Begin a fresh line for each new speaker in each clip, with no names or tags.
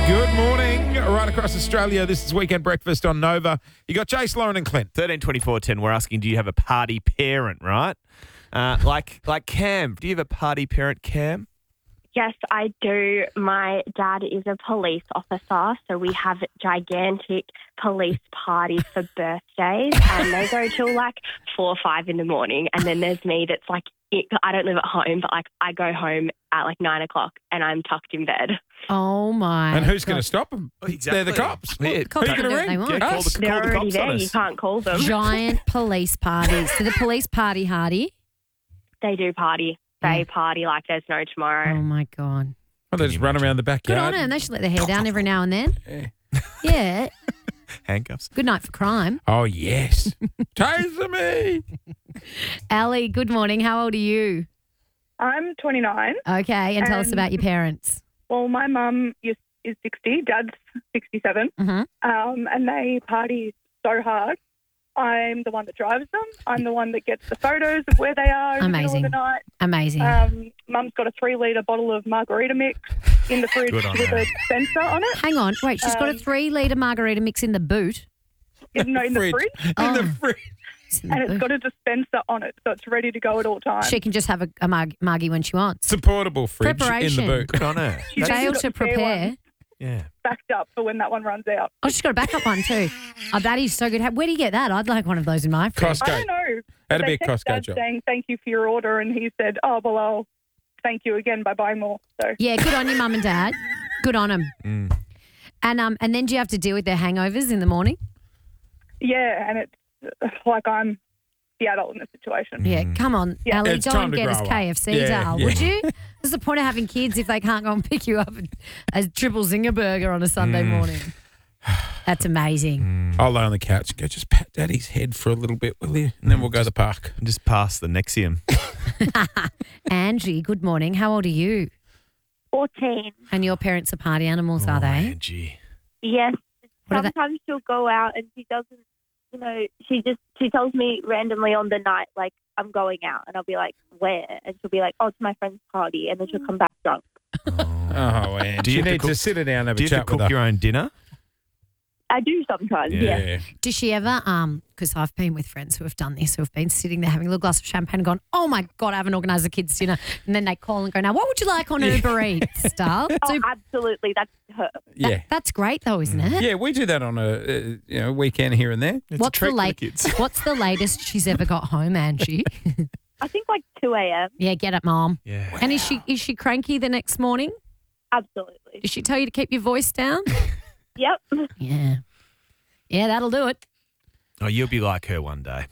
Good morning, right across Australia. This is Weekend Breakfast on Nova. You got Jace, Lauren and Clint.
13 24 10. We're asking, do you have a party parent, right? Like Cam. Do you have a party parent, Cam?
Yes, I do. My dad is a police officer, so we have gigantic police parties for birthdays, and they go till like 4 or 5 in the morning. And then there's me that's like, I don't live at home, but like I go home at like 9 o'clock and I'm tucked in bed.
Oh, my.
And who's going to stop them?
Exactly.
They're the cops.
Yeah,
The cops
Who
can
you
do
going to
what they
ring?
want.
Us?
They're
Call the
already
cops on
there.
us.
You can't call them.
Giant police parties. So the police party hardy?
They do party. They party like there's no tomorrow.
Oh, my God.
Well, they just run around the
Good
backyard.
on them. They should let their hair down every now and then.
Yeah.
Yeah.
Handcuffs.
Good night for crime.
Oh, yes. Taser me.
Ali, good morning. How old are you?
I'm 29.
Okay, and tell us about your parents.
Well, my mum is 60, dad's 67,
Mm-hmm.
and they party so hard. I'm the one that drives them. I'm the one that gets the photos of where they are in the middle of the night.
Amazing.
Mum's got a 3-litre bottle of margarita mix in the fridge
Good on
with
her.
a dispenser on it.
Hang on. Wait, she's got a 3-litre margarita mix in the boot.
In the fridge.
In the fridge.
It's in the
And it's
boot.
got a dispenser on it, so it's ready to go at all times.
She can just have a margie when she wants.
It's a portable fridge in the
Preparation.
boot.
Good on her.
She's
Fail
got
to
the spare
prepare.
one
Yeah.
backed up for when that one runs out.
Oh, she's got a backup one too. Oh, that is so good. Where do you get that? I'd like one of those in my fridge.
I
Costco.
don't know.
That'd be a
They text
Costco
Dad
job.
saying thank you for your order, and he said, "Oh well, I'll thank you again by buying more." So
Yeah, good on you, mum and dad. Good on them.
Mm.
And then do you have to deal with their hangovers in the morning?
yeah, and it's like I'm the adult in the situation.
Yeah, come on,
Yeah.
Ellie,
It's
go
time
and
to
get us
grow up.
KFC,
Yeah,
Dale,
yeah.
would you? What's the point of having kids if they can't go and pick you up a triple zinger burger on a Sunday morning? That's amazing.
I'll lay on the couch and go, just pat Daddy's head for a little bit, will you? And then we'll go to the park.
Just pass the Nexium.
Angie, good morning. How old are you?
14.
And your parents are party animals, are they?
Angie.
Yes.
What are they-
Sometimes she'll go out and she doesn't, she tells me randomly on the night, like, I'm going out. And I'll be like, where? And she'll be like, oh, to my friend's party. And then she'll come back drunk.
Oh, and
Do you
you
have to
need to
cook-
sit her down and have
Do
a
you have
chat
to
with
cook
her.
your own dinner?
I do sometimes, yeah.
Does she ever, because I've been with friends who have done this, who have been sitting there having a little glass of champagne and gone, oh my God, I haven't organised a kids' dinner. And then they call and go, now, what would you like on Uber Eats, Dale?
Oh,
So
absolutely. That's her.
Yeah.
that's great though, isn't it?
Yeah, we do that on a weekend here and there.
It's
What's
a treat
the
for the
late?
kids.
What's the latest she's ever got home, Angie?
I think like 2 a.m.
Yeah, get it, Mom.
Yeah.
And is she cranky the next morning?
Absolutely.
Does she tell you to keep your voice down?
Yep.
Yeah. Yeah, that'll do it.
Oh, you'll be like her one day.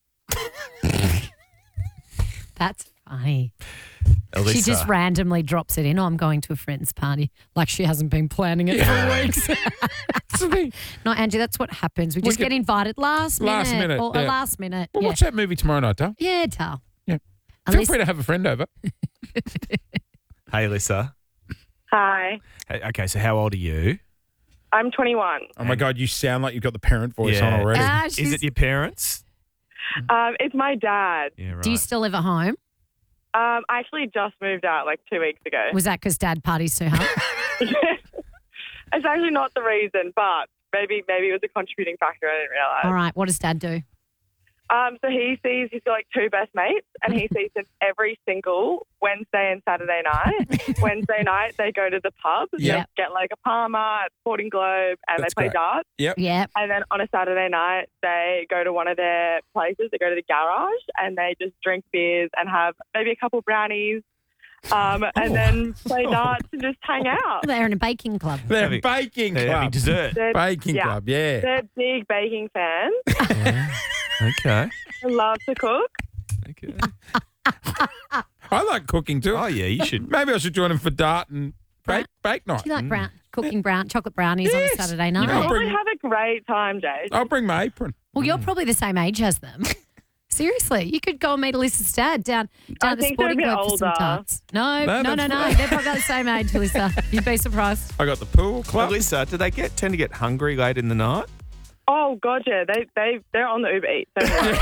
That's funny.
Alyssa.
She just randomly drops it in. Oh, I'm going to a friend's party. Like she hasn't been planning it for weeks. No, Angie, that's what happens. We just
get-
get invited last minute. Or
yeah.
last minute.
We'll
yeah.
watch that movie tomorrow night, Dale.
Yeah, Tal.
Yeah.
At
Feel
least-
free to have a friend over.
Hey, Alyssa.
Hi,
Hey, okay, so how old are you?
I'm 21.
Oh, my God, you sound like you've got the parent voice on already.
Ah,
Is
she's-
it your parents?
It's my dad.
Yeah, right.
Do you still live at home?
I actually just moved out like 2 weeks ago.
Was that because Dad parties too hard?
It's actually not the reason, but maybe it was a contributing factor. I didn't realize.
All right. What does Dad do?
So he's got like 2 best mates, and he sees them every single Wednesday and Saturday night. Wednesday night they go to the pub,
Yep.
they get like a Palmer at Sporting Globe, and
That's
they play
great.
darts.
Yeah.
And then on a Saturday night they go to one of their places. They go to the garage and they just drink beers and have maybe a couple brownies, and then play darts and just hang out.
They're in a baking club.
They're
Having-
baking
They're having
club.
dessert.
Baking
yeah.
club, yeah.
They're big baking fans.
Okay.
They love to cook.
Okay.
I like cooking too.
Oh, yeah, you should.
Maybe I should join them for dart and bake night.
Do you like cooking chocolate brownies on a
Yes.
Saturday night?
I'll
They
bring-
would have a great time, Jade.
I'll bring my apron.
Well, you're probably the same age as them. Seriously, you could go and meet Alyssa's dad down
I
at the
think they're a
Sporting
bit
Globe for some
older.
tarts. No.
No,
They're
that's
probably about the same age, Alyssa. You'd be surprised.
I got the pool club.
Alyssa, do they tend to get hungry late in the night?
Oh God, yeah, they're on the Uber Eats. Don't worry.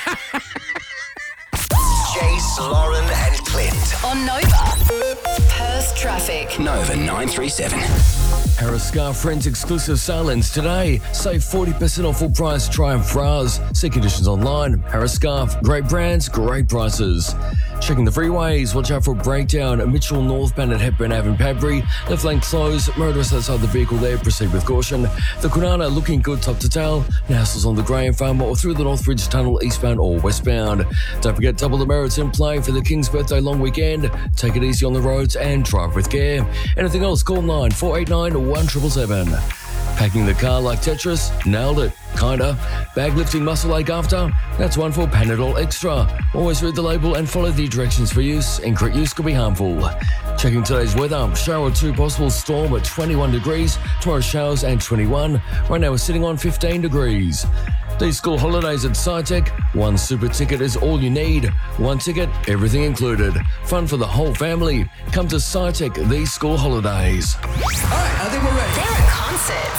Jace, Lauren, and Clint.
On Nova. Perth traffic.
Nova 937. Harris Scarf Friends exclusive sale-ins today. Save 40% off full price Triumph bras. See conditions online. Harris Scarf, great brands, great prices. Checking the freeways, watch out for a breakdown at Mitchell northbound at Hepburn Ave in Padbury. Left lane closed, motorists outside the vehicle there, proceed with caution. The Kwinana looking good top to tail. Nassau's on the Graham Farm or through the Northbridge Tunnel eastbound or westbound. Don't forget double the merits in play for the King's Birthday long weekend. Take it easy on the roads and drive with care. Anything else, call 9489 1777. Packing the car like Tetris? Nailed it. Kinda. Bag lifting muscle ache after? That's one for Panadol Extra. Always read the label and follow the directions for use. Incorrect use could be harmful. Checking today's weather. Shower or two possible, storm at 21 degrees. Tomorrow showers and 21. Right now we're sitting on 15 degrees. These school holidays at SciTech, one super ticket is all you need. One ticket, everything included. Fun for the whole family. Come to SciTech these school holidays.
All right, I think we're ready.
They're at concerts.